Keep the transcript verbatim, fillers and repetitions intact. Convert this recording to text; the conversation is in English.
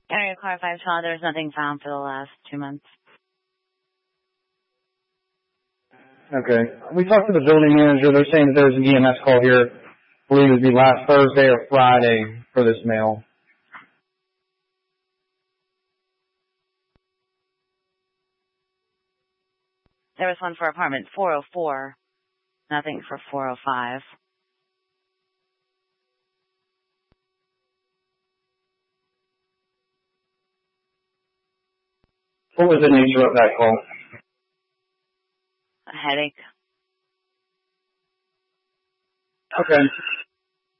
Area car five twelve, there was nothing found for the last two months. Okay. We talked to the building manager. They're saying that there's an E M S call here. I believe it would be last Thursday or Friday for this mail. There was one for apartment four oh four. Nothing for four oh five. What was the nature of that call? A headache. Okay.